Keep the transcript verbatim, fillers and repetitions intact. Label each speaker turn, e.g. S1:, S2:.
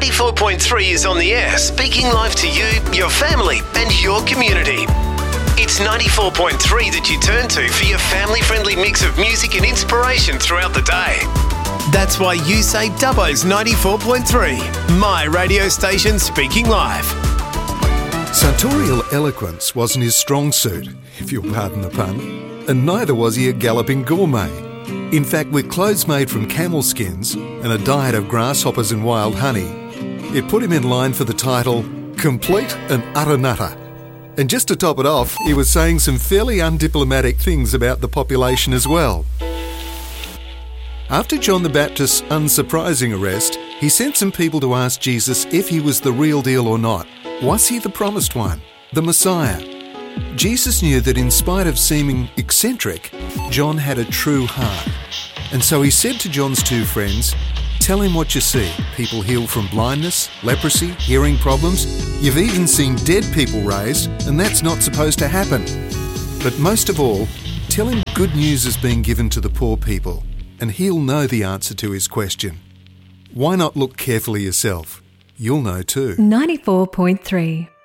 S1: ninety-four point three is on the air, speaking live to you, your family and your community. It's ninety-four point three that you turn to for your family-friendly mix of music and inspiration throughout the day. That's why you say Dubbo's ninety-four point three, my radio station speaking live.
S2: Sartorial eloquence wasn't his strong suit, if you'll pardon the pun, and neither was he a galloping gourmet. In fact, with clothes made from camel skins and a diet of grasshoppers and wild honey, it put him in line for the title Complete and Utter Nutter. And just to top it off, he was saying some fairly undiplomatic things about the population as well. After John the Baptist's unsurprising arrest, he sent some people to ask Jesus if he was the real deal or not. Was he the promised one, the Messiah? Jesus knew that in spite of seeming eccentric, John had a true heart. And so he said to John's two friends, "Tell him what you see. People healed from blindness, leprosy, hearing problems. You've even seen dead people raised, and that's not supposed to happen. But most of all, tell him good news is being given to the poor people, and he'll know the answer to his question. Why not look carefully yourself? You'll know too."
S3: ninety-four point three